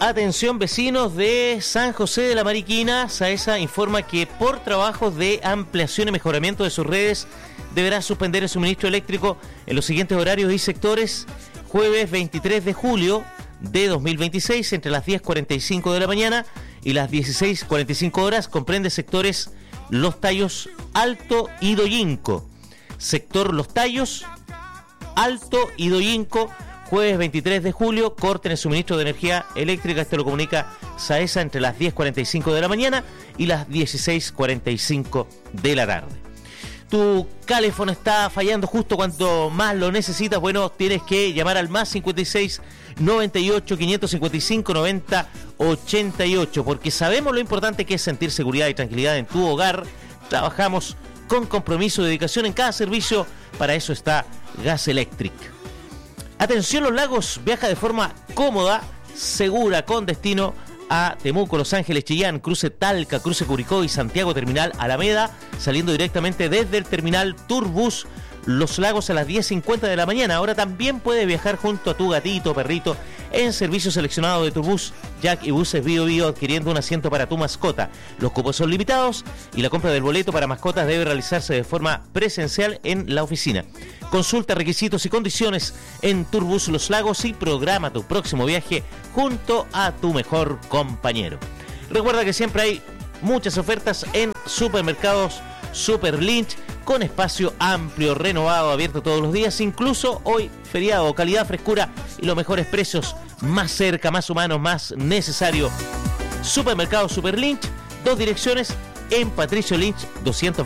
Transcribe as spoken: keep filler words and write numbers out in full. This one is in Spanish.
Atención vecinos de San José de la Mariquina, SAESA informa que por trabajos de ampliación y mejoramiento de sus redes deberá suspender el suministro eléctrico en los siguientes horarios y sectores. Jueves veintitrés de julio de dos mil veintiséis entre las diez cuarenta y cinco de la mañana y las dieciséis cuarenta y cinco horas, comprende sectores Los Tallos, Alto y Doyinco. Sector Los Tallos, Alto y Doyinco. Jueves veintitrés de julio, corten el suministro de energía eléctrica. Esto lo comunica SAESA entre las diez cuarenta y cinco de la mañana y las dieciséis cuarenta y cinco de la tarde. Tu teléfono está fallando justo cuando más lo necesitas. Bueno, tienes que llamar al más cincuenta y seis, noventa y ocho, quinientos cincuenta y cinco, noventa, ochenta y ocho, porque sabemos lo importante que es sentir seguridad y tranquilidad en tu hogar. Trabajamos con compromiso y dedicación en cada servicio. Para eso está Gas Electric. Atención, Los Lagos viaja de forma cómoda, segura, con destino a Temuco, Los Ángeles, Chillán, cruce Talca, cruce Curicó y Santiago Terminal Alameda, saliendo directamente desde el terminal Turbus Los Lagos a las diez cincuenta de la mañana. Ahora también puedes viajar junto a tu gatito o perrito en servicio seleccionado de Turbus, Jack y Buses Bio Bio, adquiriendo un asiento para tu mascota. Los cupos son limitados y la compra del boleto para mascotas debe realizarse de forma presencial en la oficina. Consulta requisitos y condiciones en Turbus Los Lagos y programa tu próximo viaje junto a tu mejor compañero. Recuerda que siempre hay muchas ofertas en Supermercados Super Lynch, con espacio amplio, renovado, abierto todos los días, incluso hoy feriado, calidad, frescura y los mejores precios, más cerca, más humanos, más necesario. Supermercado Super Lynch, dos direcciones en Patricio Lynch doscientos